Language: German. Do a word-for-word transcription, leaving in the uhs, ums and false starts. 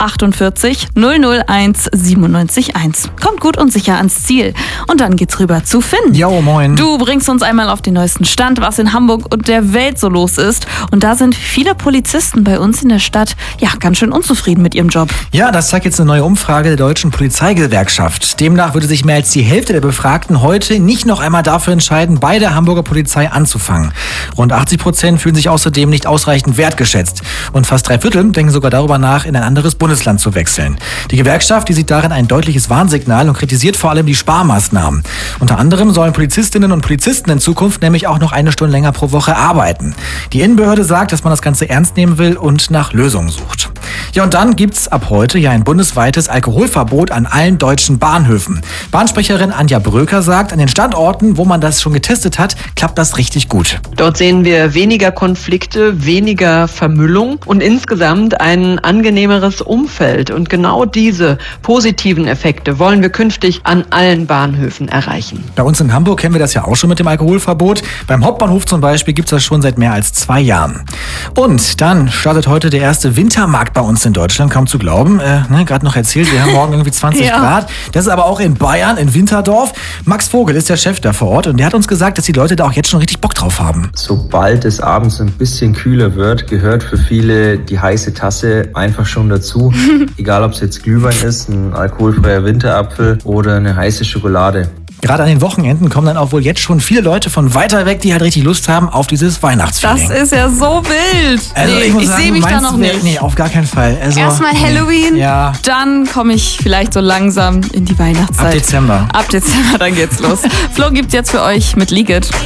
achtundvierzig null null eins siebenundneunzig eins. Kommt gut und sicher ans Ziel. Und dann geht's rüber zu Finn. Jo, moin. Du bringst uns einmal auf den neuesten Stand, was in Hamburg und der Welt so los ist. Und da sind viele Polizisten bei uns in der Stadt ja ganz schön unzufrieden mit ihrem Job. Ja, das zeigt jetzt eine neue Umfrage der Deutschen Polizeigewerkschaft. Demnach würde sich mehr als die Hälfte der Befragten heute nicht noch einmal dafür entscheiden, bei der Hamburger Polizei anzufangen. Rund achtzig Prozent fühlen sich außerdem nicht ausreichend wertgeschätzt. Und fast drei Viertel denken sogar darüber nach, in ein anderes Bundesland zu wechseln. Die Gewerkschaft, die sieht darin ein deutliches Warnsignal und kritisiert vor allem die Sparmaßnahmen. Unter anderem sollen Polizistinnen und Polizisten in Zukunft nämlich auch noch eine Stunde länger pro Woche arbeiten. Die Innenbehörde sagt, dass man das Ganze ernst nehmen will und nach Lösungen sucht. Ja, und dann gibt's ab heute ja ein bundesweites Alkoholverbot an allen deutschen Bahnhöfen. Bahnsprecherin Anja Bröker sagt, an den Standorten, wo man das schon getestet hat, klappt das richtig gut. Dort sehen wir weniger Konflikte, weniger Vermüllung und insgesamt ein angenehmeres Umfeld. Und genau diese positiven Effekte wollen wir künftig an allen Bahnhöfen erreichen. Bei uns in Hamburg kennen wir das ja auch schon mit dem Alkoholverbot. Beim Hauptbahnhof zum Beispiel gibt's das schon seit mehr als zwei Jahren. Und dann startet heute der erste Wintermarkt bei uns in Deutschland, kaum zu glauben. Äh, ne, gerade noch erzählt, wir haben morgen irgendwie zwanzig Ja. Grad. Das ist aber auch in Bayern, in Winterdorf. Max Vogel ist der Chef da vor Ort und der hat uns gesagt, dass die Leute da auch jetzt schon richtig Bock drauf haben. Sobald es abends ein bisschen kühler wird, gehört für viele die heiße Tasse einfach schon dazu. Egal, ob es jetzt Glühwein ist, ein alkoholfreier Winterapfel oder eine heiße Schokolade. Gerade an den Wochenenden kommen dann auch wohl jetzt schon viele Leute von weiter weg, die halt richtig Lust haben auf dieses Weihnachtsfeeling. Das ist ja so wild. Also nee, ich muss ich sagen, sehe mich da meinst noch du, nicht. Nee, auf gar keinen Fall. Also, Erstmal nee. Halloween, Ja. dann komme ich vielleicht so langsam in die Weihnachtszeit. Ab Dezember. Ab Dezember, dann geht's los. Flo gibt's jetzt für euch mit Liget.